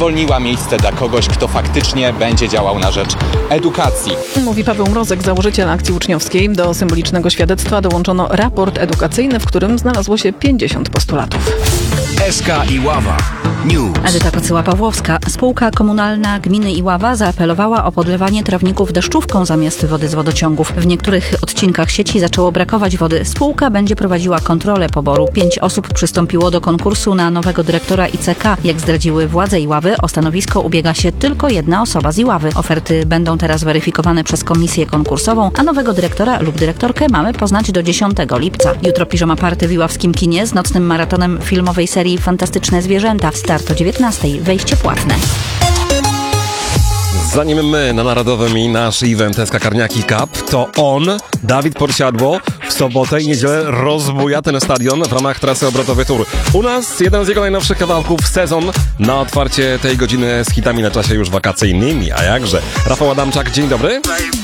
zwolniła miejsce dla kogoś, kto faktycznie będzie działał na rzecz edukacji. Mówi Paweł Mrozek, założyciel akcji uczniowskiej. Do symbolicznego świadectwa dołączono raport edukacyjny, w którym znalazło się 50 postulatów. SK Iława News. Edyta Kocyła-Pawłowska. Spółka komunalna gminy Iława zaapelowała o podlewanie trawników deszczówką zamiast wody z wodociągów. W niektórych odcinkach sieci zaczęło brakować wody. Spółka będzie prowadziła kontrolę poboru. 5 osób przystąpiło do konkursu na nowego dyrektora ICK. Jak zdradziły władze Iławy, o stanowisko ubiega się tylko jedna osoba z Iławy. Oferty będą teraz weryfikowane przez komisję konkursową, a nowego dyrektora lub dyrektorkę mamy poznać do 10 lipca. Jutro piżama party w iławskim kinie z nocnym maratonem filmowej serii Fantastyczne zwierzęta. Start o 19:00, wejście płatne. Zanim my na Narodowym i nasz event SK Karniaki Cup, to on, Dawid Podsiadło, w sobotę i niedzielę rozbuja ten stadion w ramach trasy obrotowej Tour. U nas jeden z jego najnowszych kawałków, Sezon, na otwarcie tej godziny z hitami na czasie już wakacyjnymi, a jakże. Rafał Adamczak, dzień dobry.